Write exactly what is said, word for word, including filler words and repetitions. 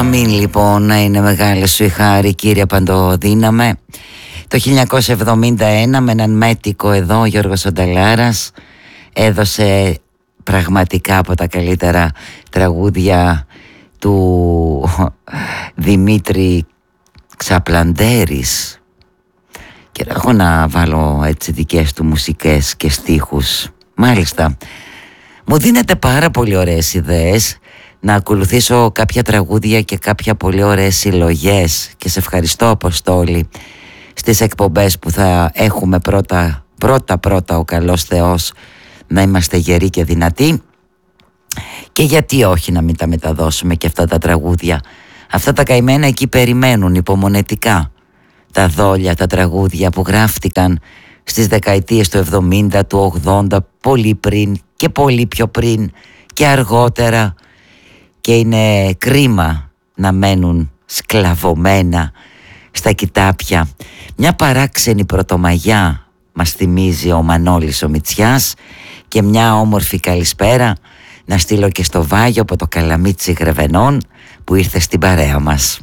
Αμήν λοιπόν, να είναι μεγάλη σου η χάρη, κύριε Παντοδύναμε. Το χίλια εννιακόσια εβδομήντα ένα με έναν μέτικο εδώ, ο Γιώργος Ονταλάρας, έδωσε πραγματικά από τα καλύτερα τραγούδια του Δημήτρη Ξαπλαντέρης. Και έχω να βάλω έτσι δικές του μουσικές και στίχους. Μάλιστα, μου δίνετε πάρα πολύ ωραίες ιδέες να ακολουθήσω κάποια τραγούδια και κάποια πολύ ωραίες συλλογές, και σε ευχαριστώ, Αποστόλη, στις εκπομπές που θα έχουμε πρώτα πρώτα πρώτα ο καλός Θεός να είμαστε γεροί και δυνατοί, και γιατί όχι να μην τα μεταδώσουμε και αυτά τα τραγούδια. Αυτά τα καημένα εκεί περιμένουν υπομονετικά τα δόλια, τα τραγούδια που γράφτηκαν στις δεκαετίες του εβδομήντα, του ογδόντα, πολύ πριν και πολύ πιο πριν και αργότερα, και είναι κρίμα να μένουν σκλαβωμένα στα κοιτάπια. Μια παράξενη πρωτομαγιά μας θυμίζει ο Μανώλης ο Μητσιάς, και μια όμορφη καλησπέρα να στείλω και στο Βάγιο από το Καλαμίτσι Γρεβενών που ήρθε στην παρέα μας.